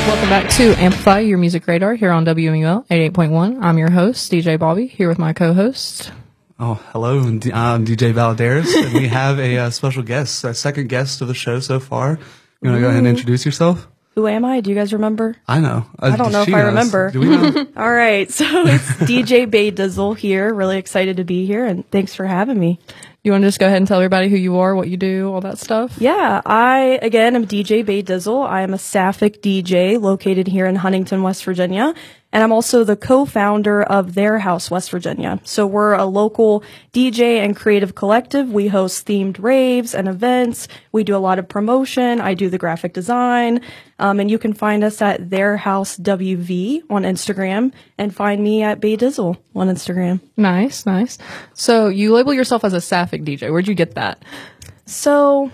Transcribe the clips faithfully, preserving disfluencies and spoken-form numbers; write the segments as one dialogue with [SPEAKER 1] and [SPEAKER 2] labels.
[SPEAKER 1] Welcome back to Amplify Your Music Radar here on W M U L eighty-eight point one. I'm your host, D J Bobby, here with my co-host.
[SPEAKER 2] Oh, hello, I'm D J Valadares, and we have a uh, special guest, our second guest of the show so far. You want to go ahead and introduce yourself?
[SPEAKER 3] Who am I? Do you guys remember?
[SPEAKER 2] I know. Uh,
[SPEAKER 3] I don't know if
[SPEAKER 2] she
[SPEAKER 3] I
[SPEAKER 2] knows.
[SPEAKER 3] remember.
[SPEAKER 2] Do we know?
[SPEAKER 3] All right, so it's D J Bay Dizzle here. Really excited to be here, and thanks for having me.
[SPEAKER 1] You want to just go ahead and tell everybody who you are, what you do, all that stuff?
[SPEAKER 3] Yeah, I, again, am D J Bay Dizzle. I am a Sapphic D J located here in Huntington, West Virginia. And I'm also the co-founder of Their House, West Virginia. So we're a local D J and creative collective. We host themed raves and events. We do a lot of promotion. I do the graphic design. Um, and you can find us at Their House W V on Instagram and find me at Bay Dizzle on Instagram.
[SPEAKER 1] Nice, nice. So you label yourself as a Sapphic D J. Where'd you get that?
[SPEAKER 3] So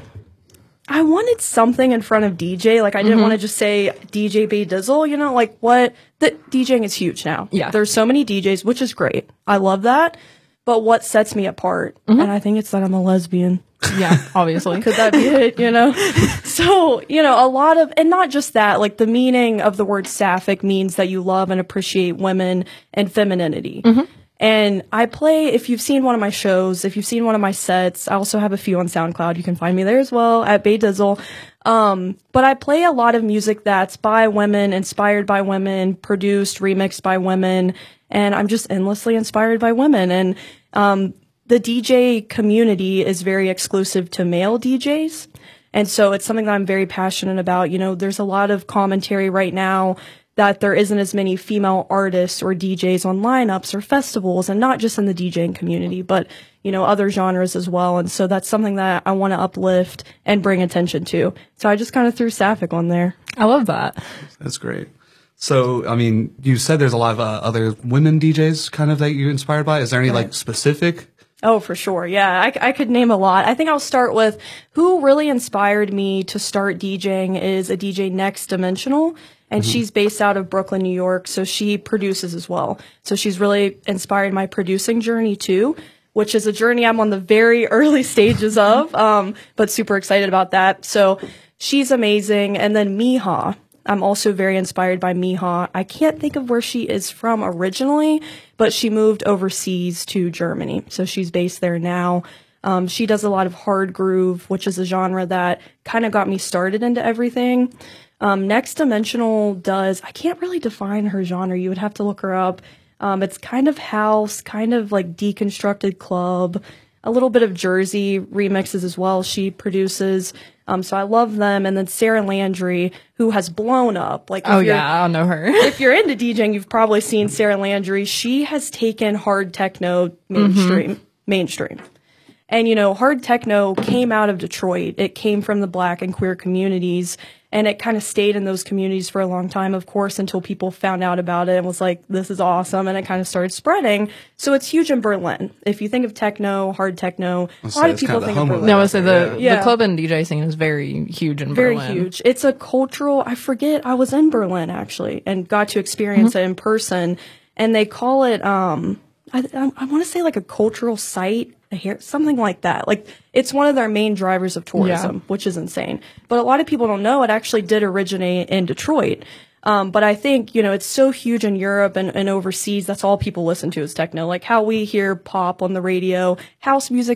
[SPEAKER 3] I wanted something in front of D J. Like, I didn't
[SPEAKER 1] Mm-hmm.
[SPEAKER 3] want to just say D J Bay Dizzle, you know, like what, the DJing is huge now.
[SPEAKER 1] Yeah.
[SPEAKER 3] There's so many D Js, which is great. I love that. But what sets me apart?
[SPEAKER 1] Mm-hmm.
[SPEAKER 3] And I think it's that I'm a lesbian.
[SPEAKER 1] Yeah, obviously.
[SPEAKER 3] Could that be it, you know? So, you know, a lot of, and not just that, like the meaning of the word sapphic means that you love and appreciate women and femininity.
[SPEAKER 1] Mm-hmm.
[SPEAKER 3] And I play, if you've seen one of my shows, if you've seen one of my sets, I also have a few on SoundCloud. You can find me there as well at Bay Dizzle. Um, but I play a lot of music that's by women, inspired by women, produced, remixed by women. And I'm just endlessly inspired by women. And, um, the D J community is very exclusive to male D Js. And so it's something that I'm very passionate about. You know, there's a lot of commentary right now that there isn't as many female artists or D Js on lineups or festivals, and not just in the DJing community, but, you know, other genres as well. And so that's something that I want to uplift and bring attention to. So I just kind of threw Sapphic on there.
[SPEAKER 1] I love that.
[SPEAKER 2] That's great. So, I mean, you said there's a lot of uh, other women D Js kind of that you're inspired by. Is there any,
[SPEAKER 3] Right.
[SPEAKER 2] like, specific?
[SPEAKER 3] Oh, for sure. Yeah, I, I could name a lot. I think I'll start with who really inspired me to start DJing is a D J Next Dimensional. And
[SPEAKER 2] Mm-hmm.
[SPEAKER 3] she's based out of Brooklyn, New York, so she produces as well. So she's really inspired my producing journey too, which is a journey I'm on the very early stages of, um, but super excited about that. So she's amazing. And then Miha. I'm also very inspired by Miha. I can't think of where she is from originally, but she moved overseas to Germany. So she's based there now. Um, she does a lot of hard groove, which is a genre that kind of got me started into everything. Um, Next Dimensional does, I can't really define her genre. You would have to look her up. Um, it's kind of house, kind of like deconstructed club, a little bit of Jersey remixes as well. She produces. Um, so I love them. And then Sarah Landry, who has blown up. Like, if
[SPEAKER 1] Oh,
[SPEAKER 3] you're-
[SPEAKER 1] yeah, I know her.
[SPEAKER 3] if you're into DJing, you've probably seen Sarah Landry. She has taken hard techno mainstream,
[SPEAKER 1] Mm-hmm.
[SPEAKER 3] mainstream. And, you know, hard techno came out of Detroit. It came from the black and queer communities. And it kind of stayed in those communities for a long time, of course, until people found out about it and was like, this is awesome. And it kind of started spreading. So it's huge in Berlin. If you think of techno, hard techno, a
[SPEAKER 2] So
[SPEAKER 3] lot of
[SPEAKER 2] it's
[SPEAKER 3] people
[SPEAKER 2] kind of
[SPEAKER 3] think
[SPEAKER 2] the
[SPEAKER 3] of
[SPEAKER 2] home of
[SPEAKER 3] Berlin.
[SPEAKER 2] that.
[SPEAKER 1] No, I say the,
[SPEAKER 3] Yeah.
[SPEAKER 1] the club and D J scene is very huge in
[SPEAKER 3] Very
[SPEAKER 1] Berlin.
[SPEAKER 3] huge. It's a cultural, I forget, I was in Berlin actually and got to experience
[SPEAKER 1] Mm-hmm.
[SPEAKER 3] it in person. And they call it, um, I, I, I want to say like a cultural site, a hair, something like that. Like, it's one of their main drivers of tourism,
[SPEAKER 1] Yeah.
[SPEAKER 3] which is insane. But a lot of people don't know it actually did originate in Detroit. Um, but I think, you know, it's so huge in Europe and, and overseas. That's all people listen to is techno. Like how we hear pop on the radio, house music